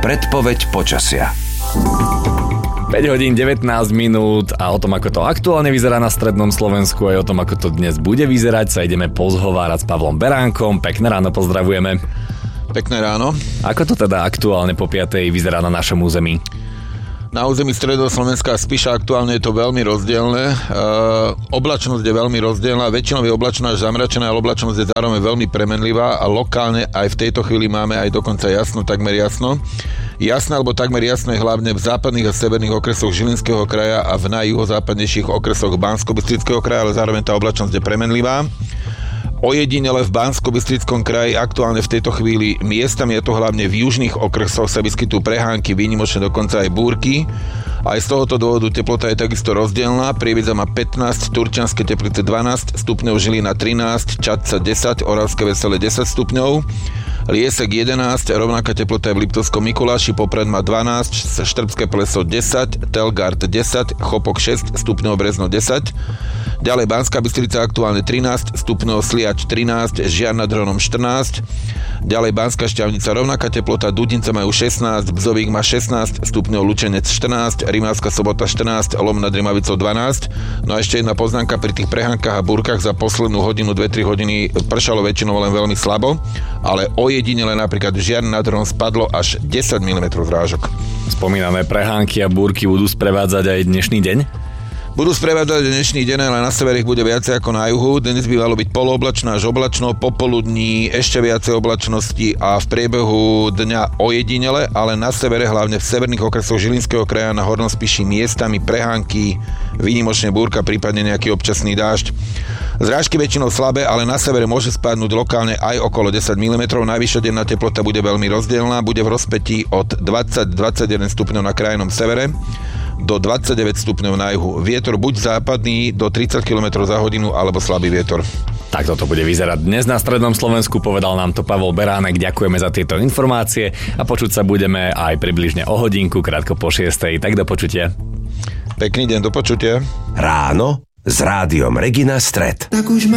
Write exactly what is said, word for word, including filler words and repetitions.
Predpoveď počasia. päť hodín devätnásť minút a o tom, ako to aktuálne vyzerá na strednom Slovensku, aj o tom, ako to dnes bude vyzerať, sa ideme pozhovárať s Pavlom Beránkom. Pekné ráno, pozdravujeme. Pekné ráno. Ako to teda aktuálne po piatej vyzerá na našom území? Na území stredného Slovenska a Spiša aktuálne je to veľmi rozdielne. E, oblačnosť je veľmi rozdielna, väčšinou je oblačná až zamračená, ale oblačnosť je zároveň veľmi premenlivá a lokálne aj v tejto chvíli máme aj dokonca jasno, takmer jasno. Jasné alebo takmer jasno je hlavne v západných a severných okresoch Žilinského kraja a v najjuhozápadnejších okresoch Banskobystrického kraja, ale zároveň tá oblačnosť je premenlivá. Ojedinele v Banskobystrickom kraji aktuálne v tejto chvíli miestami, je to hlavne v južných okresoch, sa vyskytujú prehánky, výnimočne dokonca aj búrky. Aj z tohoto dôvodu teplota je takisto rozdielna. Prievidza má pätnásť, Turčianske Teplice dvanásť stupňov, Žilina trinásť, Čadca desať, Oravské Veselé desať stupňov, Liesek jedenásť, rovnaká teplota je v Liptovskom Mikuláši, Poprad má dvanásť, Štrbské Pleso desať, Telgard desať, Chopok šesť stupňov, Brezno desať. Ďalej Banská Bystrica aktuálne trinásť stupňov, Sliač trinásť, Žiar nad Hronom štrnásť. Ďalej Banská Štiavnica rovnaká teplota, Dudince majú šestnásť, Bzovík má šestnásť stupňov, Lučenec štrnásť, Rimavská Sobota štrnásť, Lom nad Rimavicou dvanásť. No a ešte jedna poznámka, pri tých prehánkach a búrkach za poslednú hodinu, dve tri hodiny pršalo väčšinou len veľmi slabo, ale ojedinele napríklad v Žiar nad Hronom spadlo až desať milimetrov zrážok. Spomínané prehánky a búrky budú sprevádzať aj dnešný deň? Budú sprevádzať dnešný deň, ale na severe ich bude viacej ako na juhu. Dnes by malo byť polooblačno až oblačno, popoludní ešte viacej oblačnosti a v priebehu dňa ojedinele, ale na severe, hlavne v severných okresoch Žilinského kraja, na Hornom Spiši miestami prehánky, výnimočne búrka, prípadne nejaký občasný dážď. Zrážky väčšinou slabé, ale na severe môže spadnúť lokálne aj okolo desať milimetrov. Najvyššia denná teplota bude veľmi rozdielna, bude v rozpätí od dvadsať až dvadsaťjeden stupňov na krajnom severe do dvadsaťdeväť stupňov na juhu. Vietor buď západný do tridsať kilometrov za hodinu, alebo slabý vietor. Tak toto bude vyzerať dnes na strednom Slovensku, povedal nám to Pavol Beránek. Ďakujeme za tieto informácie a počuť sa budeme aj približne o hodinku, krátko po šiestej. Tak do počutia. Pekný deň, do počutia. Ráno s rádiom Regina Stred.